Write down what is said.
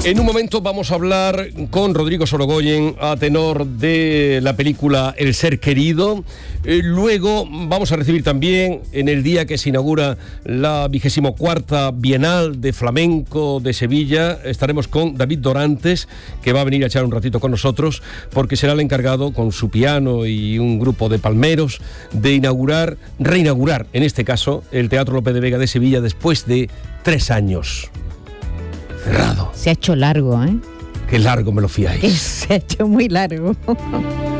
En un momento vamos a hablar con Rodrigo Sorogoyen, a tenor de la película El ser querido. Luego vamos a recibir también, en el día que se inaugura la 24ª Bienal de Flamenco de Sevilla, estaremos con David Dorantes, que va a venir a echar un ratito con nosotros, porque será el encargado, con su piano y un grupo de palmeros, de reinaugurar, en este caso, el Teatro Lope de Vega de Sevilla después de 3 años. Cerrado. Se ha hecho largo, ¿eh? Qué largo me lo fiáis. Se ha hecho muy largo.